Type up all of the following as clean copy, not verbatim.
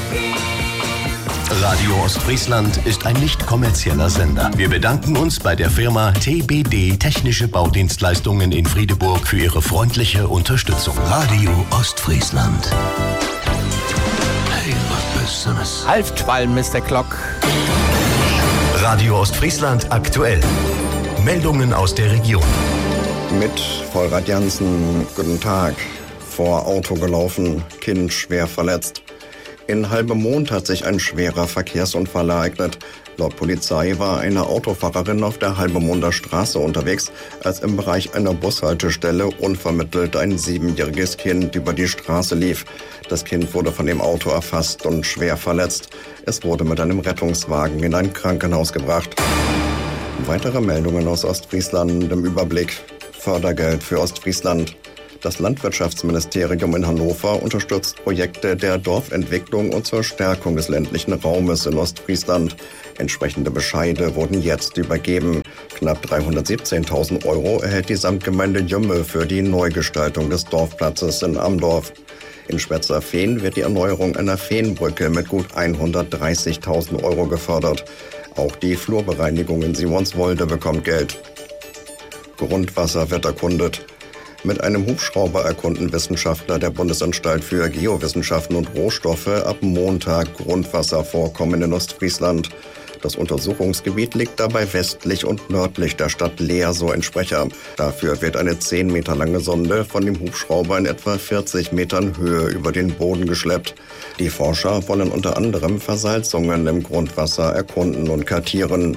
Radio Ostfriesland ist ein nicht kommerzieller Sender. Wir bedanken uns bei der Firma TBD Technische Baudienstleistungen in Friedeburg für ihre freundliche Unterstützung. Radio Ostfriesland. Hey, was Besonderes. 11:12, Mr. Clock. Radio Ostfriesland aktuell. Meldungen aus der Region. Mit Volrad Jansen, guten Tag. Vor Auto gelaufen, Kind schwer verletzt. In Halbemond hat sich ein schwerer Verkehrsunfall ereignet. Laut Polizei war eine Autofahrerin auf der Halbemonder Straße unterwegs, als im Bereich einer Bushaltestelle unvermittelt ein 7-jähriges Kind über die Straße lief. Das Kind wurde von dem Auto erfasst und schwer verletzt. Es wurde mit einem Rettungswagen in ein Krankenhaus gebracht. Weitere Meldungen aus Ostfriesland im Überblick. Fördergeld für Ostfriesland. Das Landwirtschaftsministerium in Hannover unterstützt Projekte der Dorfentwicklung und zur Stärkung des ländlichen Raumes in Ostfriesland. Entsprechende Bescheide wurden jetzt übergeben. Knapp 317.000 € erhält die Samtgemeinde Jümme für die Neugestaltung des Dorfplatzes in Amdorf. In Schwetzerfehn wird die Erneuerung einer Feenbrücke mit gut 130.000 € gefördert. Auch die Flurbereinigung in Simonswolde bekommt Geld. Grundwasser wird erkundet. Mit einem Hubschrauber erkunden Wissenschaftler der Bundesanstalt für Geowissenschaften und Rohstoffe ab Montag Grundwasservorkommen in Ostfriesland. Das Untersuchungsgebiet liegt dabei westlich und nördlich der Stadt Leer, so ein Sprecher. Dafür wird eine 10 Meter lange Sonde von dem Hubschrauber in etwa 40 Metern Höhe über den Boden geschleppt. Die Forscher wollen unter anderem Versalzungen im Grundwasser erkunden und kartieren.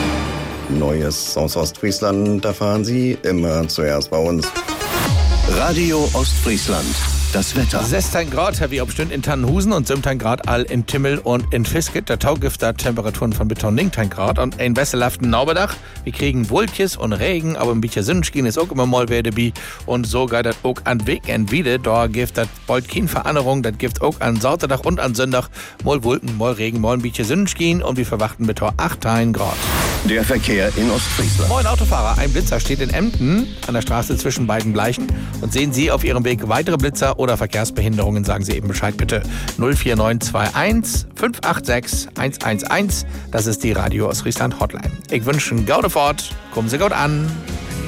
Neues aus Ostfriesland erfahren Sie immer zuerst bei uns. Radio Ostfriesland. Das Wetter. 16 Grad, wie abstünd in Tannenhusen und 17 Grad all in Timmel und in Fisket. Der Tau gibt da Temperaturen von bis 19 Grad und ein wesselhaften Nauberdach. Wir kriegen Wolkjes und Regen, aber ein bisschen Sonnenschein ist auch immer mal wieder dabei. Und so geht das auch an Weekend wieder. Da gibt das bald keine Veränderung. Das gibt auch an Sonntag und an Sonntag mal Wolken, mal Regen, mal ein bisschen Sonnenschein und wir verwachten mit 18 Grad. Der Verkehr in Ostfriesland. Moin Autofahrer, ein Blitzer steht in Emden an der Straße zwischen beiden Gleichen. Und sehen Sie auf Ihrem Weg weitere Blitzer oder Verkehrsbehinderungen, sagen Sie eben Bescheid bitte. 04921 586 111. Das ist die Radio Ostfriesland Hotline. Ich wünsche eine gute Fahrt. Kommen Sie gut an.